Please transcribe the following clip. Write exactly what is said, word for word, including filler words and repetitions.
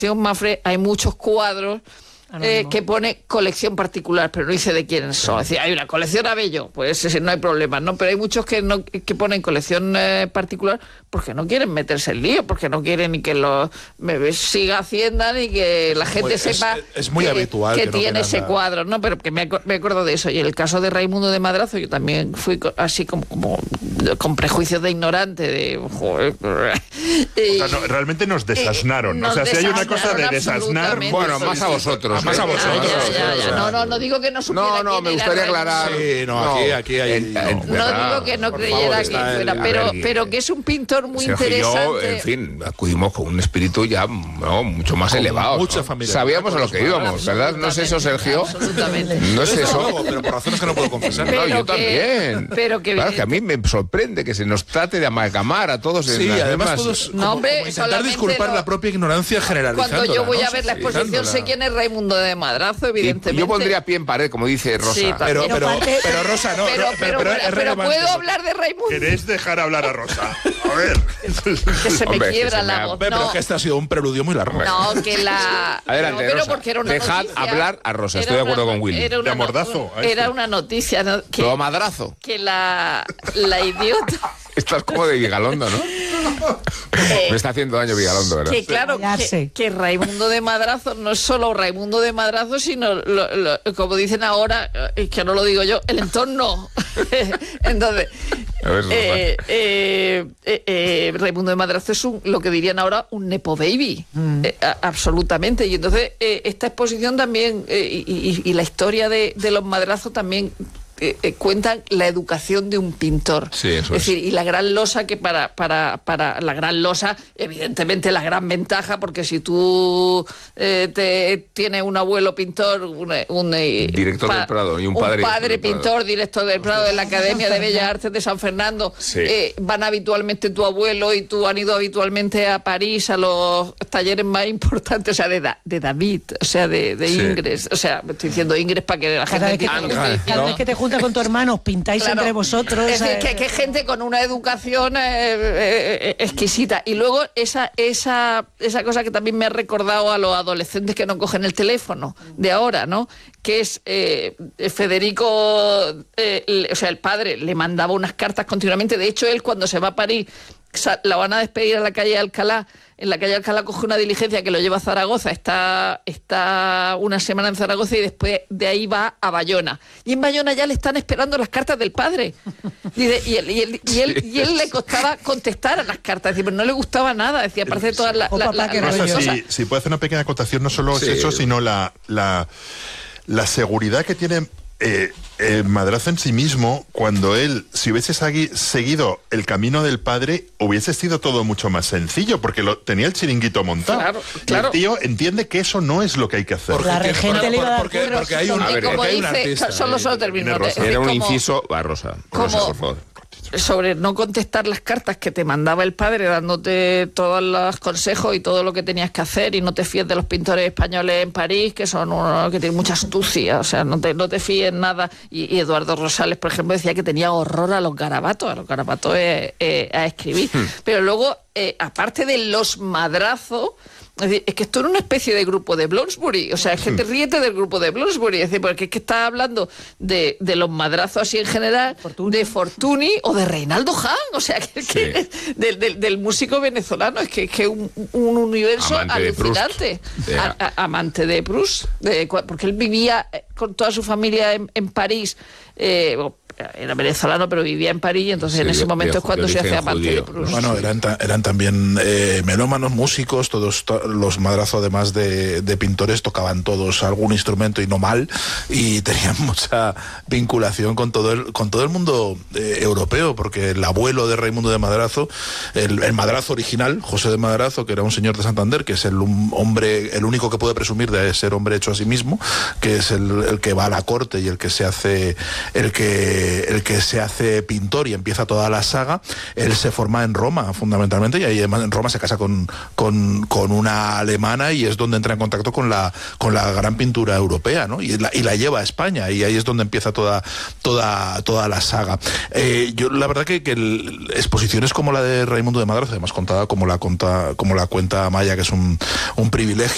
Mafre hay muchos cuadros eh, que pone colección particular, pero no dice de quiénes son. Es decir, hay una colección Abello, pues ese no hay problema, ¿no? Pero hay muchos que no que ponen colección eh, particular porque no quieren meterse en lío, porque no quieren ni que lo me, siga Hacienda ni que la gente es, sepa es, es muy que, habitual que, que no tiene ese nada. cuadro, ¿no? Pero que me, me acuerdo de eso. Y en el caso de Raimundo de Madrazo, yo también fui así como, como con prejuicios de ignorante, de joder. O sea, no, realmente nos desasnaron. Nos o sea, si hay una cosa de desasnar, bueno, más a vosotros. Más a vosotros. Ya, ya, ya. No, no, no digo que no supiera. No, no, quién me era gustaría Raimundo. aclarar. Sí, no, aquí, aquí hay... En- no. en- No verdad, digo que no por creyera favor, que está el- fuera, a pero, ver, pero que es un pintor muy Sergio y yo, interesante. en fin, acudimos con un espíritu ya no, mucho más Con elevado. mucha ¿no? familia. Sabíamos a lo que íbamos, ¿verdad? ¿No es eso, Sergio? Absolutamente. No es Desde eso. luego, pero por razones que no puedo confesar. No, Pero yo que- también. pero que- Claro, que a mí me sorprende que se nos trate de amalgamar a todos en Sí, las además mismas- todos No, como- hombre, como intentar solamente disculpar lo- la propia ignorancia generalizándola. Cuando yo voy ¿no? a ver la Sí, exposición sé dándola. quién es Raimundo de Madrazo, Y- evidentemente. y yo pondría pie en pared, como dice Rosa. Sí, Pero, también. pero, parte- pero Rosa, no. pero, Ro- pero, pero pero, es pero relevante. puedo hablar de Raimundo, ¿queréis dejar hablar a Rosa? A ver. que se me Hombre, que quiebra se me la ha- voz. Hombre, pero No, es que este ha sido un preludio muy largo. no, que la... Adelante, no, pero Rosa. porque era una Dejad noticia. hablar a Rosa, Era estoy de acuerdo una- con Willy. Era una, De amordazo, a era esto. una noticia, ¿no? que, Lo madrazo. que la, la idiota... Estás como de Vigalondo, ¿no? Me está haciendo daño Vigalondo, ¿verdad? Que claro, que, Callarse. que Raimundo de Madrazo no es solo Raimundo de Madrazo, sino, lo- lo- como dicen ahora, es que no lo digo yo, el entorno. Entonces, A ver, Rosa. eh, eh, eh, eh, Raimundo de Madrazo es un, lo que dirían ahora un nepo baby, eh, a- absolutamente. Y entonces eh, esta exposición también, eh, y, y- y la historia de, de los Madrazos también... Eh, eh, cuentan la educación de un pintor. Sí, eso es es. decir, y la gran losa que para, para, para la gran losa, evidentemente la gran ventaja, porque si tú eh, te tienes un abuelo pintor, un, un, eh, Director del Prado y un padre director del Prado. pintor, director del Prado de la Academia de Bellas Artes de San Fernando, Sí. eh, van habitualmente tu abuelo y tú han ido habitualmente a París a los talleres más importantes, o sea, de, Da- de David, o sea, de, de Sí. Ingres, o sea, me estoy diciendo Ingres para que la Cada gente vez que, entienda lo que te, estoy cada diciendo. vez que te juntas con tu hermano, os pintáis Claro. entre vosotros. Es decir, eh, que, que gente con una educación eh, eh, exquisita. Y luego esa, esa, esa cosa que también me ha recordado a los adolescentes que no cogen el teléfono de ahora, ¿no? Que es eh, Federico, eh, le- o sea, el padre le mandaba unas cartas continuamente. De hecho, él cuando se va a París, sa- la van a despedir a la calle Alcalá. En la calle Alcalá coge una diligencia que lo lleva a Zaragoza, está, está una semana en Zaragoza y después de ahí va a Bayona. Y en Bayona ya le están esperando las cartas del padre. Dice, y, él, y, él, y, él, y él le costaba contestar a las cartas, decir, pero no le gustaba nada, decía, parece todas las... Oh, la- papá, la- qué las rollo. cosas. Si, si puedo hacer una pequeña acotación, no solo Sí. es eso, sino la, la, la seguridad que tiene eh, el Madrazo en sí mismo, cuando él, si hubiese segui- seguido el camino del padre, hubiese sido todo mucho más sencillo, porque lo, tenía el chiringuito montado. Claro, Y claro. el tío entiende que eso no es lo que hay que hacer. Porque La tiene- regente le iba a dar porque, curros. porque hay un, A ver, como porque hay un dice, artista. solo, eh, solo termino. tiene Es decir, Era un como- inciso... Va, Rosa. Rosa, como- por favor. sobre no contestar las cartas que te mandaba el padre dándote todos los consejos y todo lo que tenías que hacer, y no te fíes de los pintores españoles en París, que son unos que tienen mucha astucia, o sea, no te, no te fíes nada. Y, y Eduardo Rosales, por ejemplo, decía que tenía horror a los garabatos, a los garabatos eh, eh, a escribir. Pero luego, eh, aparte de los madrazos, es decir, es que esto era una especie de grupo de Bloomsbury, o sea, es que te ríete del grupo de Bloomsbury, es decir, porque es que estás hablando de, de los madrazos así en general, Fortuny. de Fortuny o de Reinaldo Hahn, o sea, que, que del, del, del músico venezolano, es que es que un, un universo Amante de Proust. alucinante. De- A- a- amante de Proust, de cua- porque él vivía eh, con toda su familia en, en París, eh, bueno, era venezolano, pero vivía en París, y entonces Sí, en ese de- momento de- es cuando de se hace origen amante de judío. Proust. Bueno, eran, ta- eran también eh, melómanos, músicos, todos to- los Madrazo, además de, de pintores, tocaban todos algún instrumento y no mal, y tenían mucha vinculación con todo el, con todo el mundo eh, europeo, porque el abuelo de Raimundo de Madrazo, el, el Madrazo original, José de Madrazo, que era un señor de Santander, que es el un hombre, el único que puede presumir de ser hombre hecho a sí mismo, que es el, el que va a la corte y el que se hace, el que, el que se hace pintor y empieza toda la saga. Él se forma en Roma fundamentalmente, y ahí además en Roma se casa con, con, con una alemana, y es donde entra en contacto con la, con la gran pintura europea, ¿no? Y la, y la lleva a España, y ahí es donde empieza toda, toda, toda la saga. Eh, yo la verdad que, que el, exposiciones como la de Raimundo de Madrazo, además contada como la, conta, como la cuenta Maya, que es un, un privilegio,